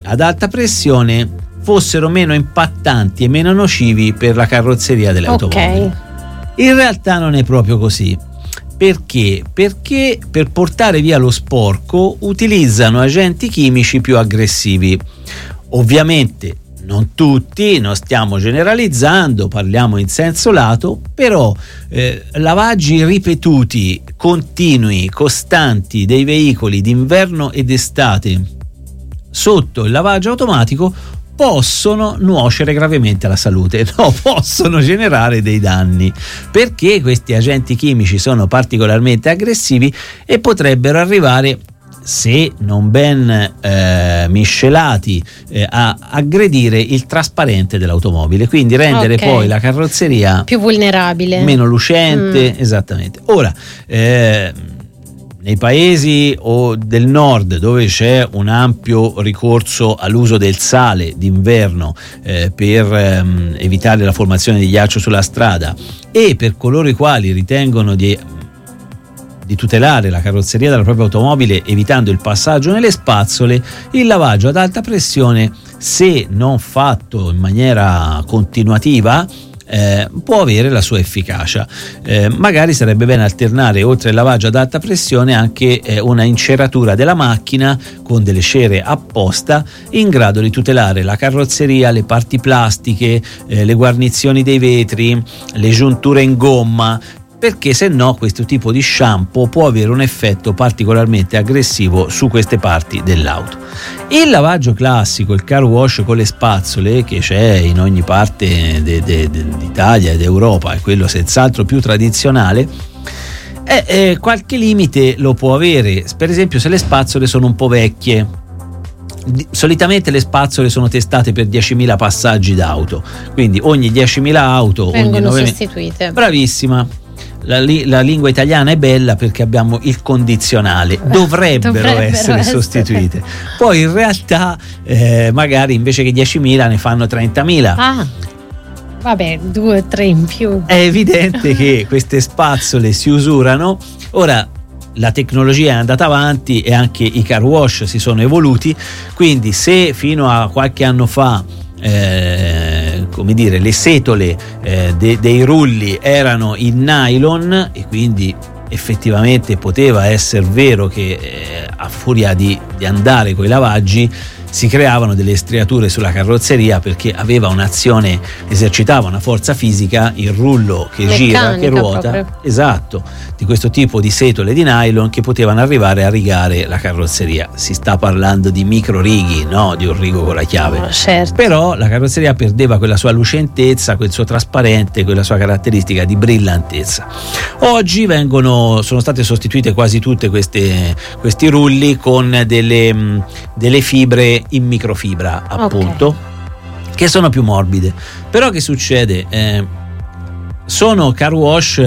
ad alta pressione fossero meno impattanti e meno nocivi per la carrozzeria delle automobili. In realtà non è proprio così. Perché? Perché per portare via lo sporco utilizzano agenti chimici più aggressivi. Ovviamente non tutti, non stiamo generalizzando, parliamo in senso lato, però lavaggi ripetuti, continui, costanti dei veicoli d'inverno ed estate sotto il lavaggio automatico possono nuocere gravemente alla salute, possono generare dei danni, perché questi agenti chimici sono particolarmente aggressivi e potrebbero arrivare, se non ben miscelati, a aggredire il trasparente dell'automobile, quindi rendere poi la carrozzeria più vulnerabile, meno lucente. Esattamente. Ora, nei paesi del nord, dove c'è un ampio ricorso all'uso del sale d'inverno per evitare la formazione di ghiaccio sulla strada, e per coloro i quali ritengono di tutelare la carrozzeria della propria automobile evitando il passaggio nelle spazzole, il lavaggio ad alta pressione, se non fatto in maniera continuativa, può avere la sua efficacia. Magari sarebbe bene alternare, oltre al lavaggio ad alta pressione, anche una inceratura della macchina con delle cere apposta in grado di tutelare la carrozzeria, le parti plastiche, le guarnizioni dei vetri, le giunture in gomma, perché se no questo tipo di shampoo può avere un effetto particolarmente aggressivo su queste parti dell'auto. Il lavaggio classico, il car wash con le spazzole, che c'è in ogni parte d'Italia ed Europa, è quello senz'altro più tradizionale, qualche limite lo può avere, per esempio se le spazzole sono un po' vecchie. Solitamente le spazzole sono testate per 10.000 passaggi d'auto, quindi ogni 10.000 auto vengono sostituite. Bravissima. La lingua italiana è bella perché abbiamo il condizionale, dovrebbero essere sostituite. Poi in realtà magari invece che 10.000 ne fanno 30.000. Vabbè, 2 o 3 in più. È evidente che queste spazzole si usurano. Ora la tecnologia è andata avanti e anche i car wash si sono evoluti, quindi se fino a qualche anno fa le setole dei rulli erano in nylon, e quindi effettivamente poteva essere vero che a furia di andare coi lavaggi si creavano delle striature sulla carrozzeria, perché aveva un'azione, esercitava una forza fisica, il rullo che gira, che ruota, proprio. Esatto, di questo tipo di setole di nylon che potevano arrivare a rigare la carrozzeria. Si sta parlando di micro righi, no di un rigo con la chiave. Certo. Però la carrozzeria perdeva quella sua lucentezza, quel suo trasparente, quella sua caratteristica di brillantezza. Oggi sono state sostituite quasi tutte questi rulli con delle fibre in microfibra, appunto, che sono più morbide. Però che succede? Sono car wash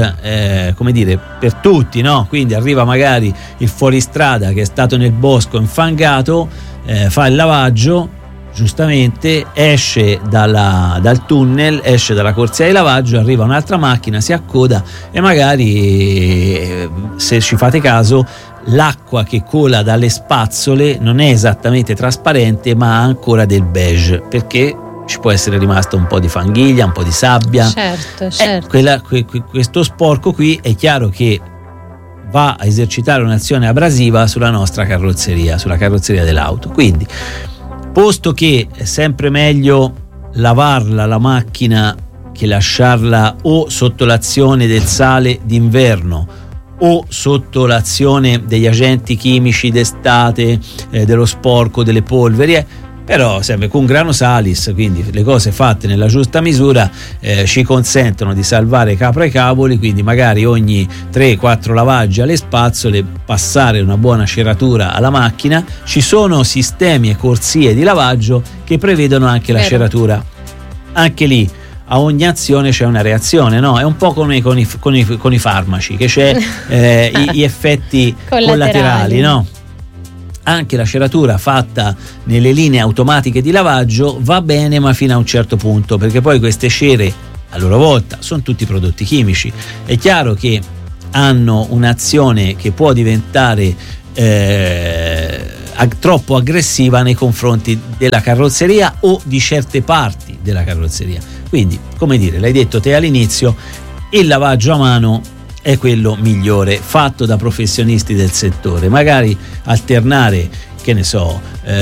per tutti, no? Quindi arriva magari il fuoristrada che è stato nel bosco infangato, fa il lavaggio, giustamente esce dal tunnel, esce dalla corsia di lavaggio, arriva un'altra macchina, si accoda e magari, se ci fate caso, l'acqua che cola dalle spazzole non è esattamente trasparente, ma ha ancora del beige, perché ci può essere rimasta un po' di fanghiglia, un po' di sabbia. Certo. Questo sporco qui è chiaro che va a esercitare un'azione abrasiva sulla nostra carrozzeria, sulla carrozzeria dell'auto. Quindi, posto che è sempre meglio lavarla la macchina che lasciarla o sotto l'azione del sale d'inverno o sotto l'azione degli agenti chimici d'estate, dello sporco, delle polveri, però sempre cum grano salis, quindi le cose fatte nella giusta misura ci consentono di salvare capra e cavoli. Quindi magari ogni 3-4 lavaggi alle spazzole passare una buona ceratura alla macchina. Ci sono sistemi e corsie di lavaggio che prevedono anche la ceratura. Anche lì a ogni azione c'è una reazione, no? È un po' come con i farmaci, che c'è gli effetti collaterali, no? Anche la ceratura fatta nelle linee automatiche di lavaggio va bene, ma fino a un certo punto, perché poi queste cere a loro volta sono tutti prodotti chimici. È chiaro che hanno un'azione che può diventare troppo aggressiva nei confronti della carrozzeria o di certe parti della carrozzeria. Quindi, come dire, l'hai detto te all'inizio, il lavaggio a mano è quello migliore, fatto da professionisti del settore. Magari alternare, che ne so,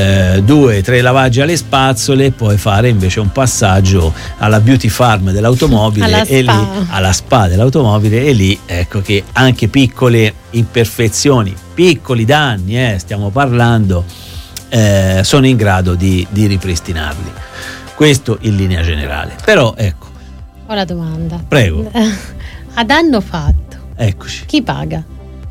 2-3 lavaggi alle spazzole e poi fare invece un passaggio alla beauty farm dell'automobile e lì alla spa dell'automobile, e lì ecco che anche piccole imperfezioni, piccoli danni, stiamo parlando, sono in grado di ripristinarli. Questo in linea generale. Però ecco, ho la domanda. Prego. A danno fatto, eccoci, chi paga?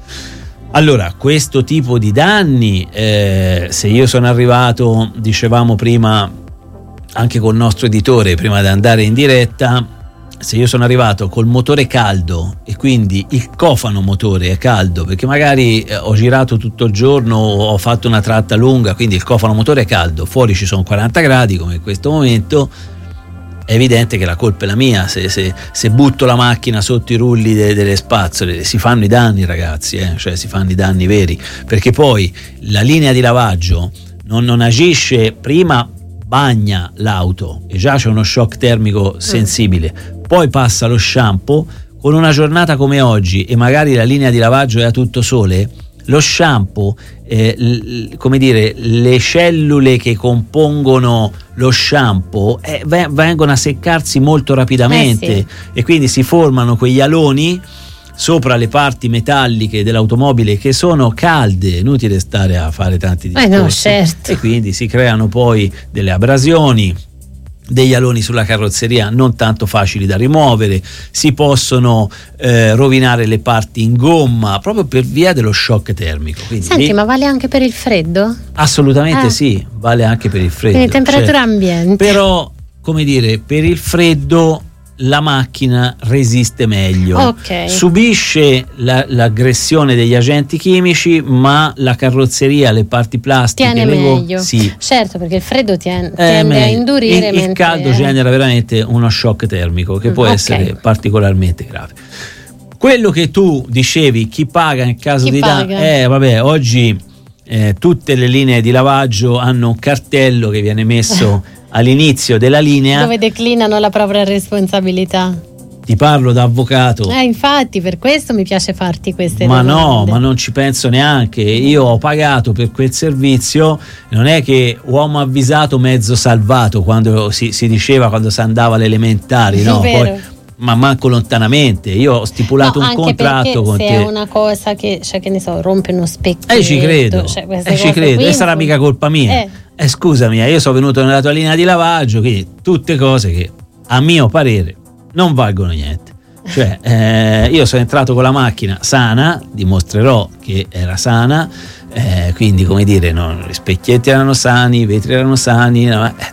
Allora, questo tipo di danni, se io sono arrivato, dicevamo prima anche col nostro editore prima di andare in diretta, se io sono arrivato col motore caldo e quindi il cofano motore è caldo, perché magari ho girato tutto il giorno, ho fatto una tratta lunga, quindi il cofano motore è caldo, fuori ci sono 40 gradi come in questo momento, è evidente che la colpa è la mia. Se butto la macchina sotto i rulli delle spazzole si fanno i danni, ragazzi, cioè si fanno i danni veri, perché poi la linea di lavaggio non agisce, prima bagna l'auto e già c'è uno shock termico sensibile, poi passa lo shampoo. Con una giornata come oggi e magari la linea di lavaggio è a tutto sole, lo shampoo, come dire, le cellule che compongono lo shampoo vengono a seccarsi molto rapidamente, sì. E quindi si formano quegli aloni sopra le parti metalliche dell'automobile che sono calde, inutile stare a fare tanti discorsi, no, certo. E quindi si creano poi delle abrasioni, degli aloni sulla carrozzeria non tanto facili da rimuovere, si possono rovinare le parti in gomma proprio per via dello shock termico. Quindi senti, ma vale anche per il freddo? Assolutamente sì, vale anche per il freddo. Quindi temperatura ambiente. Però, come dire, per il freddo la macchina resiste meglio, Ok. subisce l'aggressione degli agenti chimici, ma la carrozzeria, le parti plastiche, Tiene meglio. Sì. Certo, perché il freddo tende a indurire. Il caldo genera veramente uno shock termico che può essere particolarmente grave. Quello che tu dicevi, chi paga in caso di danno, vabbè, oggi tutte le linee di lavaggio hanno un cartello che viene messo all'inizio della linea dove declinano la propria responsabilità. Ti parlo da avvocato. Infatti, per questo mi piace farti queste domande. No, ma non ci penso neanche. Io ho pagato per quel servizio, non è che uomo avvisato mezzo salvato, quando si diceva quando si andava alle elementari, no? Poi, ma manco lontanamente. Io ho stipulato un contratto con te. Se è una cosa che, cioè, che ne so, rompe uno specchietto, ci credo, ci credo, e sarà mica colpa mia. Scusami, io sono venuto nella tua linea di lavaggio, quindi tutte cose che a mio parere non valgono niente. Cioè, io sono entrato con la macchina sana, dimostrerò che era sana, quindi, come dire, gli specchietti erano sani, i vetri erano sani,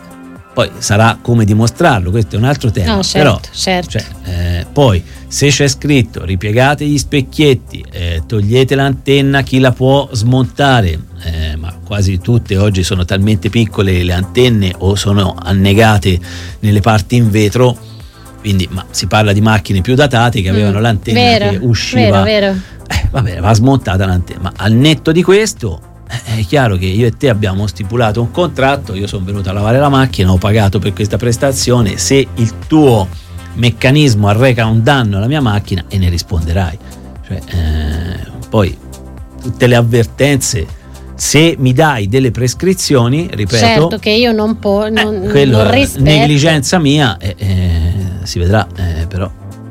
poi sarà come dimostrarlo, questo è un altro tema. No, certo, però, certo. Cioè, poi se c'è scritto ripiegate gli specchietti, togliete l'antenna, chi la può smontare, ma quasi tutte oggi sono talmente piccole le antenne o sono annegate nelle parti in vetro, quindi si parla di macchine più datate che avevano l'antenna che usciva. Vero. Vabbè, va smontata l'antenna, ma al netto di questo è chiaro che io e te abbiamo stipulato un contratto, io sono venuto a lavare la macchina, ho pagato per questa prestazione, se il tuo meccanismo arreca un danno alla mia macchina e ne risponderai. Cioè, poi tutte le avvertenze, se mi dai delle prescrizioni, ripeto, certo che io non rispetto. Negligenza mia, si vedrà, però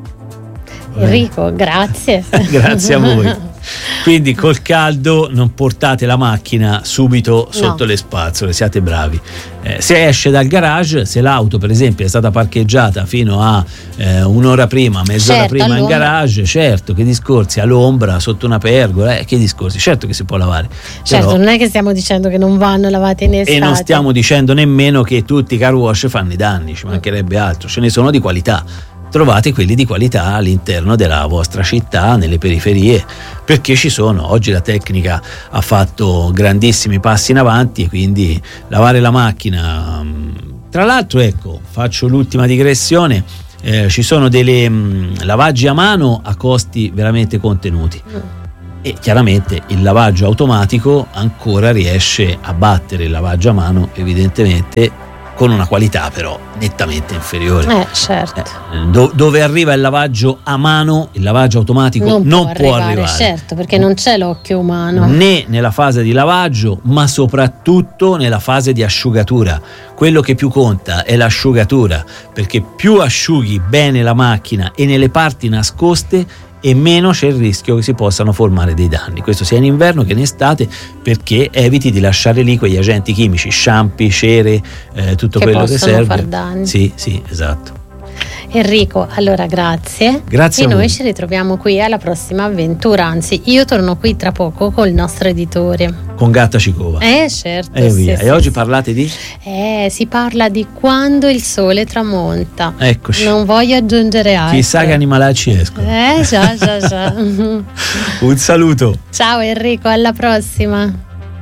Enrico, grazie. Grazie a voi. Quindi col caldo non portate la macchina subito sotto le spazzole, siate bravi. Se esce dal garage, se l'auto per esempio è stata parcheggiata fino a un'ora prima, mezz'ora prima in garage, certo, che discorsi, all'ombra, sotto una pergola, che discorsi, certo che si può lavare. Certo, però, non è che stiamo dicendo che non vanno lavate in estate. E non stiamo dicendo nemmeno che tutti i car wash fanno i danni, ci mancherebbe altro, ce ne sono di qualità. Trovate quelli di qualità all'interno della vostra città, nelle periferie, perché ci sono. Oggi la tecnica ha fatto grandissimi passi in avanti e quindi lavare la macchina. Tra l'altro, ecco, faccio l'ultima digressione, ci sono delle lavaggi a mano a costi veramente contenuti. E chiaramente il lavaggio automatico ancora riesce a battere il lavaggio a mano, evidentemente con una qualità però nettamente inferiore. Certo. Dove arriva il lavaggio a mano, il lavaggio automatico non può arrivare. Certo, perché non c'è l'occhio umano. Né nella fase di lavaggio, ma soprattutto nella fase di asciugatura. Quello che più conta è l'asciugatura, perché più asciughi bene la macchina e nelle parti nascoste, e meno c'è il rischio che si possano formare dei danni. Questo sia in inverno che in estate, perché eviti di lasciare lì quegli agenti chimici, shampoo, cere, tutto quello che serve. Far danni. Sì, esatto. Enrico, allora grazie. Grazie e a noi voi. ci ritroviamo qui alla prossima avventura, anzi io torno qui tra poco col nostro editore. Con Gatta Cicova. Certo. Via. E oggi parlate di? Si parla di quando il sole tramonta. Eccoci. Non voglio aggiungere altro. Chissà che animalacci escono. Già. Un saluto. Ciao Enrico, alla prossima.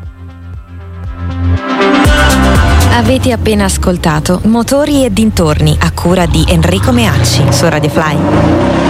Avete appena ascoltato Motori e dintorni a cura di Enrico Meacci su Radio Fly.